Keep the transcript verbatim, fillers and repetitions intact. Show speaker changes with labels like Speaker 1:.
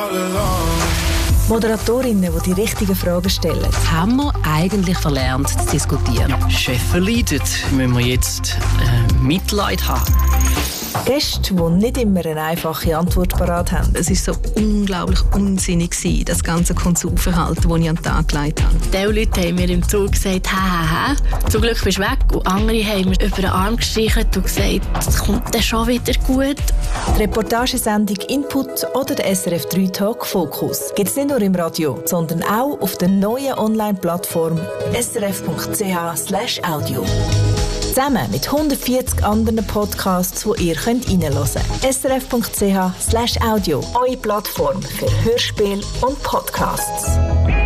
Speaker 1: all alone.
Speaker 2: Moderatorinnen, die die richtigen Fragen stellen.
Speaker 3: Haben wir eigentlich verlernt zu diskutieren?
Speaker 4: Ja, Chefin leidet, müssen wir jetzt äh, Mitleid haben.
Speaker 2: Gäste, die nicht immer eine einfache Antwort parat haben.
Speaker 3: Es war so unglaublich unsinnig, das ganze Konsumverhalten, das ich an den Tag gelegt habe.
Speaker 5: Die Leute haben mir im Zug gesagt, ha, ha, ha. Zum Glück bist du weg. Und andere haben mir über den Arm gestreichelt und gesagt, es kommt dann schon wieder gut.
Speaker 2: Die Reportagesendung Input oder der S R F drei Talk Fokus gibt es nicht nur im Radio, sondern auch auf der neuen Online-Plattform s r f punkt c h slash audio. Zusammen mit hundertvierzig anderen Podcasts, die ihr reinhören könnt. s r f punkt c h slash audio. Eure Plattform für Hörspiel und Podcasts.